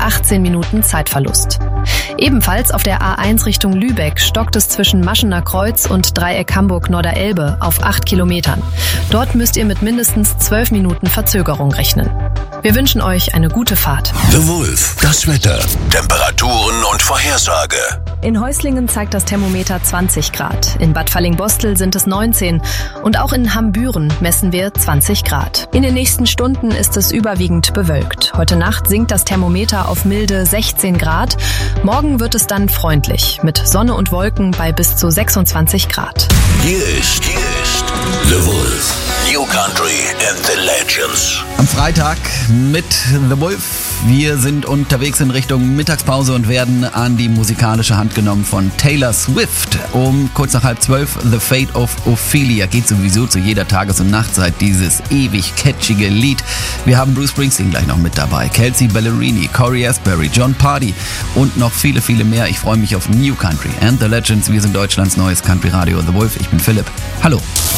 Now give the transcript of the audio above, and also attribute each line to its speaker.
Speaker 1: 18 Minuten Zeitverlust. Ebenfalls auf der A1 Richtung Lübeck stockt es zwischen Maschener Kreuz und Dreieck Hamburg-Norderelbe auf 8 Kilometern. Dort müsst ihr mit mindestens 12 Minuten Verzögerung rechnen. Wir wünschen euch eine gute Fahrt.
Speaker 2: The Wolf, das Wetter, Temperaturen und Vorhersage.
Speaker 1: In Häuslingen zeigt das Thermometer 20 Grad. In Bad Fallingbostel sind es 19 und auch in Hambüren messen wir 20 Grad. In den nächsten Stunden ist es überwiegend bewölkt. Heute Nacht sinkt das Thermometer auf milde 16 Grad. Morgen wird es dann freundlich mit Sonne und Wolken bei bis zu 26 Grad.
Speaker 2: Hier ist The Wolf. New Country and the Legends.
Speaker 3: Am Freitag mit The Wolf. Wir sind unterwegs in Richtung Mittagspause und werden an die musikalische Hand genommen von Taylor Swift. Um kurz nach 11:30 The Fate of Ophelia. Geht sowieso zu jeder Tages- und Nachtzeit dieses ewig catchige Lied. Wir haben Bruce Springsteen gleich noch mit dabei. Kelsey Ballerini, Corey Asbury, John Pardy und noch viele, viele mehr. Ich freue mich auf New Country and the Legends. Wir sind Deutschlands neues Country Radio The Wolf. Ich bin Philipp. Hallo.